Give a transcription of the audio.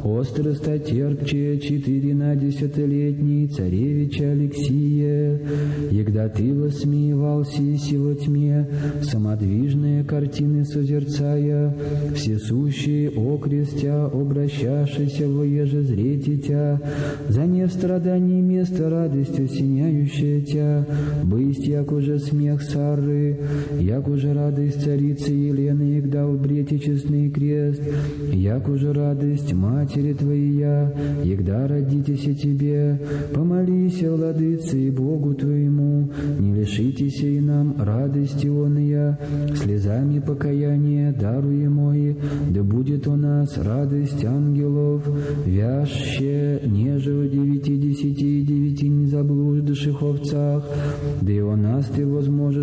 остростотерпче 14-летний царевич Алексия, егда ты восмеивался сего тьме, самодвижные картины созерцая, всесущие окрестя, обращавшийся воеже зрете тя, за не в страдании место радость осеняющая тя, бысть, як уже смех Сары, як уже радость царицы Елены, егда убрете честный крест, як уже радость матери твоя, егда родитеся тебе, помолись, владыце и Богу твоему, не лишитесь и нам радости оная, слезами покаяния даруемой, да будет у нас радость ангелов, вяжще, неже в 99 незаблуждавших овцах, да и у нас ты возможешь